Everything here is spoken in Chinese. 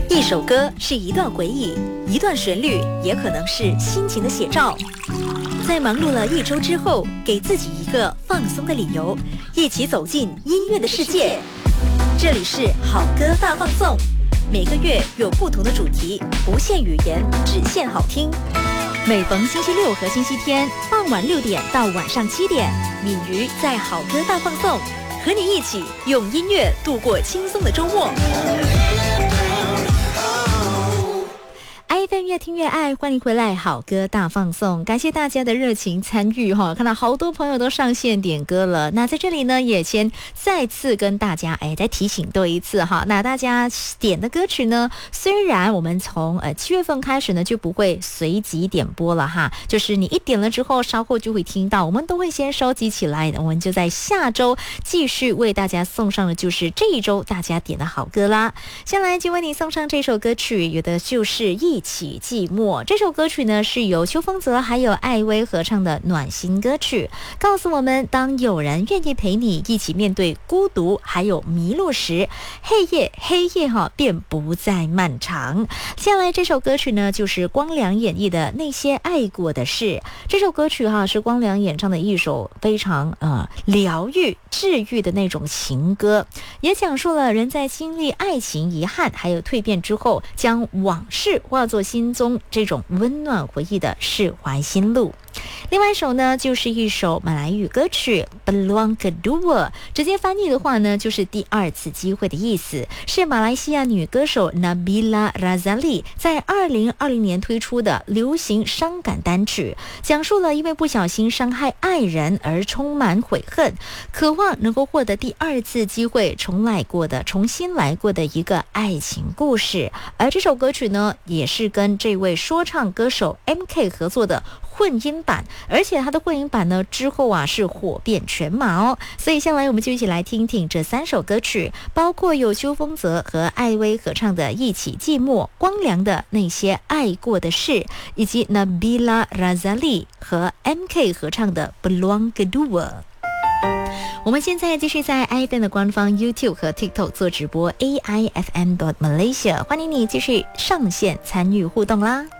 一首歌是一段回忆，一段旋律也可能是心情的写照。在忙碌了一周之后，给自己一个放松的理由，一起走进音乐的世界。这里是好歌大放送，每个月有不同的主题，不限语言，只限好听。每逢星期六和星期天傍晚6点到晚上7点，敏瑜在好歌大放送，和你一起用音乐度过轻松的周末。爱越听越爱，欢迎回来，好歌大放送，感谢大家的热情参与哈，看到好多朋友都上线点歌了。那在这里呢，也先再次跟大家再提醒多一次哈。那大家点的歌曲呢，虽然我们从7月份开始呢就不会随即点播了哈，就是你一点了之后，稍后就会听到，我们都会先收集起来，我们就在下周继续为大家送上的就是这一周大家点的好歌啦。先来就为你送上这首歌曲，有的就是一起寂寞。这首歌曲呢是由邱锋泽还有艾薇合唱的暖心歌曲，告诉我们当有人愿意陪你一起面对孤独还有迷路时，黑夜便不再漫长。接下来这首歌曲呢就是光良演绎的那些爱过的事。这首歌曲是光良演唱的一首非常疗愈治愈的那种情歌，也讲述了人在经历爱情遗憾还有蜕变之后，将往事化作心中这种温暖回忆的释怀心路。另外一首呢就是一首马来语歌曲 Peluang Kedua， 直接翻译的话呢就是第二次机会的意思，是马来西亚女歌手 Nabila Razali 在2020年推出的流行伤感单曲，讲述了因为不小心伤害爱人而充满悔恨，渴望能够获得第二次机会重新来过的一个爱情故事。而这首歌曲呢也是跟这位说唱歌手 MK 合作的混音版，而且他的混音版呢之后是火遍全马哦。所以下来我们就一起来听听这3首歌曲，包括有邱锋泽和艾薇合唱的一起寂寞，光良的那些爱过的事，以及 Nabila Razali 和 MK 合唱的 Peluang Kedua。我们现在继续在 iFM 的官方 YouTube 和 TikTok 做直播 AIFM.Malaysia， 欢迎你继续上线参与互动啦。